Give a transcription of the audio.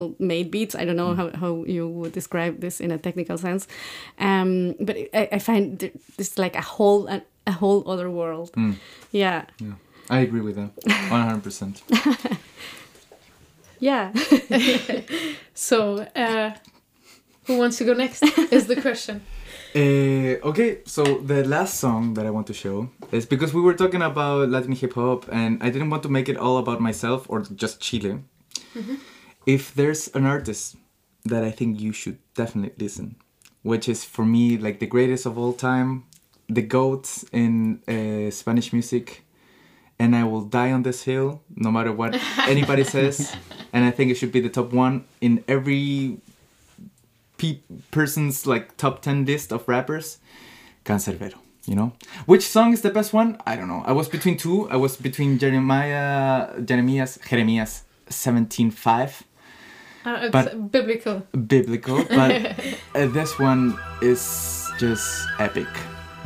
made beats. I don't know how you would describe this in a technical sense, but I find this like a whole other world. Yeah. I agree with that 100%. Yeah. So, who wants to go next is the question. Okay, so the last song that I want to show is because we were talking about Latin hip hop, and I didn't want to make it all about myself or just Chile. If there's an artist that I think you should definitely listen, which is for me like the greatest of all time, the GOAT in Spanish music, and I will die on this hill no matter what anybody says, and I think it should be the top one in every person's like top 10 list of rappers. Canserbero, you know. Which song is the best one? I don't know. I was between two. I was between Jeremias 17:5. It's biblical. But this one is just epic.